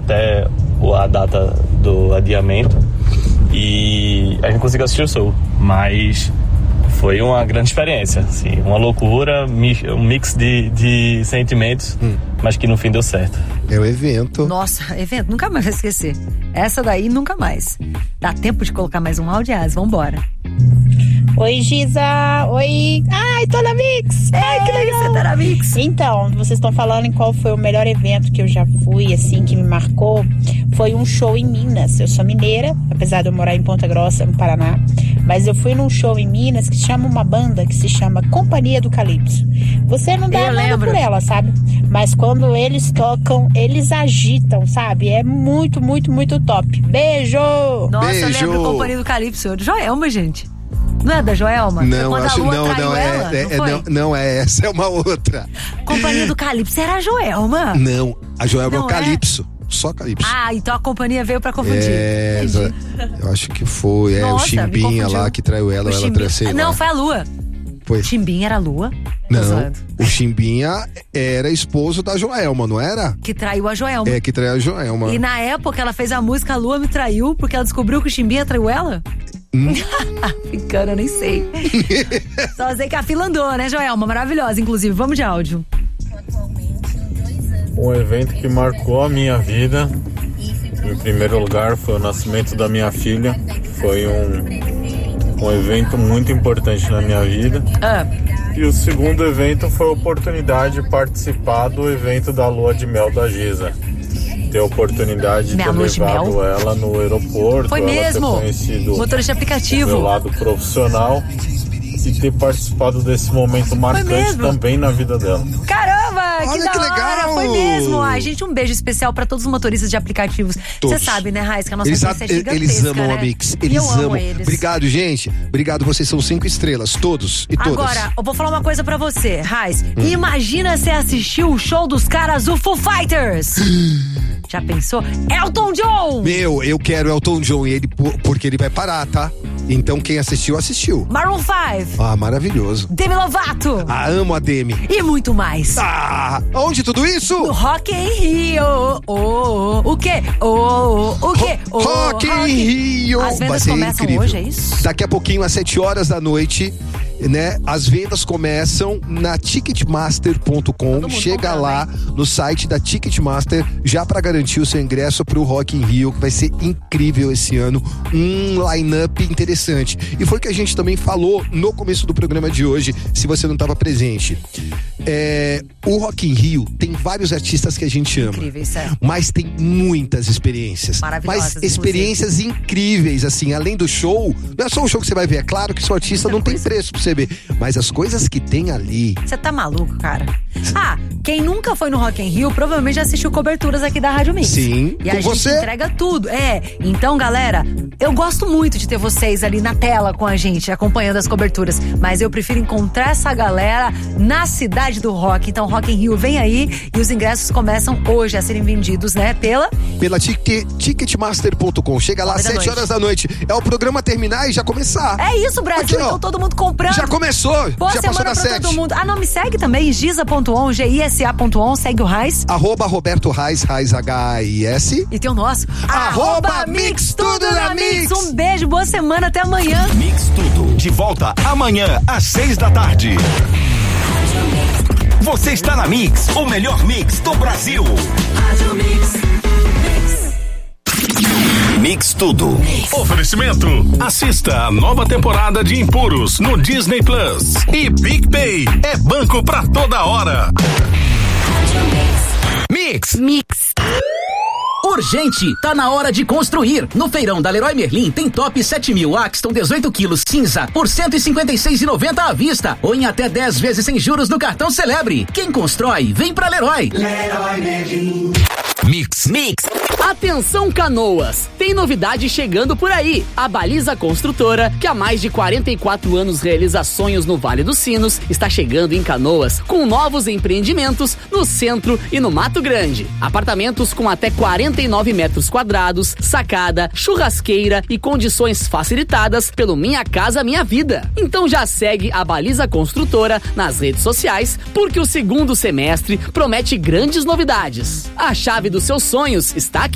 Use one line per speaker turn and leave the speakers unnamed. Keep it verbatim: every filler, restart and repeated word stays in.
até a data do adiamento e a gente conseguiu assistir o show, mas foi uma grande experiência, assim, uma loucura, um mix de, de sentimentos, hum. mas que no fim deu certo.
É o evento.
Nossa, evento, nunca mais vai esquecer. Essa daí nunca mais. Dá tempo de colocar mais um áudio, Yas, vambora.
Oi, Giza. Oi. Ai, tô na Mix.
Ai, que legal, você tá na Mix.
Então, vocês estão falando em qual foi o melhor evento que eu já fui, assim, que me marcou. Foi um show em Minas. Eu sou mineira, apesar de eu morar em Ponta Grossa, no Paraná. Mas eu fui num show em Minas que chama uma banda que se chama Companhia do Calypso. Você não dá
eu
nada
lembro.
por ela, sabe? Mas quando eles tocam, eles agitam, sabe? É muito, muito, muito top. Beijo!
Nossa,
Beijo.
eu lembro Companhia do Calypso. Joelma, gente. Não é da Joelma?
Não,
é
acho
não,
não, não é,
ela,
é,
não,
é não, não é essa, é uma outra.
Companhia do Calypso era a Joelma.
Não, a Joelma é o
Não
Calypso. É? Só Calypso.
Ah, então a companhia veio pra confundir.
É, exa- eu acho que foi. É
Nossa,
o Chimbinha lá que traiu ela,
O
ela
Chimbinha-
tracei.
Não, foi a Lua.
Foi.
Chimbinha era a Lua?
Não,
Usando.
o Chimbinha era esposo da Joelma, não era?
Que traiu a Joelma.
É, que traiu a Joelma.
E na época ela fez a música A Lua Me Traiu, porque ela descobriu que o Chimbinha traiu ela?
Hum?
Ficando, eu nem sei. Só sei que a fila andou, né, Joelma? Maravilhosa, inclusive. Vamos de áudio.
Um evento que marcou a minha vida, em primeiro lugar, foi o nascimento da minha filha. Foi um, um evento muito importante na minha vida.
Ah.
E o segundo evento foi a oportunidade de participar do evento da Lua de Mel da Giza. Ter a oportunidade de
Minha
ter
lua de
levado
mel?
ela no aeroporto.
Foi
ela
mesmo?
ter conhecido
Motorista de aplicativo.
o meu lado profissional e ter participado desse momento marcante
mesmo?
também na vida dela.
Caramba, que
Olha
da
que
hora,
legal!
foi mesmo. Ai, gente, um beijo especial pra todos os motoristas de aplicativos. Você
Todos.
sabe, né, Raiz, que a nossa
Eles,
audiência é
a-
gigantesca,
eles amam
né?
a Mix,
E
eles
eu amo
amam.
eles.
Obrigado, gente. Obrigado, vocês são cinco estrelas, todos e todas.
Agora, eu vou falar uma coisa pra você, Raiz. Imagina você assistir o show dos caras do Foo Fighters. Já pensou? Elton John!
Meu, eu quero Elton John e ele, porque ele vai parar, tá? Então quem assistiu, assistiu.
Maroon five.
Ah, maravilhoso.
Demi Lovato.
Ah, amo a Demi.
E muito mais.
Ah, onde tudo isso?
No Rock in Rio. Oh, oh, oh. O quê? Oh, oh, o quê? Oh,
Rock in Rio.
As vendas
Vai ser
começam
incrível.
hoje, é isso?
Daqui a pouquinho, às sete horas da noite, né? As vendas começam na ticketmaster ponto com. Chega
comprando,
lá no site da Ticketmaster já pra garantir o seu ingresso pro Rock in Rio, que vai ser incrível esse ano. Um line-up interessante. E foi o que a gente também falou no começo do programa de hoje, se você não estava presente. É, o Rock in Rio tem vários artistas que a gente ama.
Incríveis, é.
Mas tem muitas experiências.
Maravilhosas,
Mas experiências incríveis, assim, além do show. Não é só o show que você vai ver, é claro que seu artista não tem preço pra você ver. Mas as coisas que tem ali.
Você tá maluco, cara? Ah, quem nunca foi no Rock in Rio provavelmente já assistiu coberturas aqui da Rádio Mix.
Sim,
E a
com
gente
você.
entrega tudo. É, então, galera, eu gosto muito de ter vocês ali na tela com a gente, acompanhando as coberturas. Mas eu prefiro encontrar essa galera na cidade do rock. Então, Rock in Rio vem aí e os ingressos começam hoje a serem vendidos, né? Pela...
Pela ticket, ticketmaster ponto com. Chega lá às
Nove da
sete
noite.
horas da noite. É o programa terminar e já começar.
É isso, Brasil.
Aqui, ó.
Então todo mundo comprando.
Já começou.
Boa
já passou
semana
das
pra
sete.
todo mundo. Ah, não, me segue também, giza ponto on, G I S A ponto on, segue o Raiz.
Arroba Roberto Raiz, Raiz H I S.
E tem o nosso.
Arroba Mix Tudo na Mix.
Um beijo, boa semana, até amanhã.
Mix Tudo, de volta amanhã às seis da tarde. Você está na Mix, o melhor mix do Brasil. Mix Tudo. Oferecimento. Assista a nova temporada de Impuros no Disney Plus. E PicPay é banco pra toda hora. Mix.
Mix. Urgente, tá na hora de construir. No feirão da Leroy Merlin tem top sete mil Axton dezoito quilos cinza por cento e cinquenta e seis reais e noventa centavos à vista ou em até dez vezes sem juros no cartão Celebre. Quem constrói, vem pra Leroy.
Leroy Merlin.
Mix.
Mix.
Atenção, Canoas! Tem novidade chegando por aí. A Baliza Construtora, que há mais de quarenta e quatro anos realiza sonhos no Vale dos Sinos, está chegando em Canoas com novos empreendimentos no centro e no Mato Grande. Apartamentos com até quarenta e nove metros quadrados, sacada, churrasqueira e condições facilitadas pelo Minha Casa Minha Vida. Então já segue a Baliza Construtora nas redes sociais, porque o segundo semestre promete grandes novidades. A chave dos seus sonhos está aqui.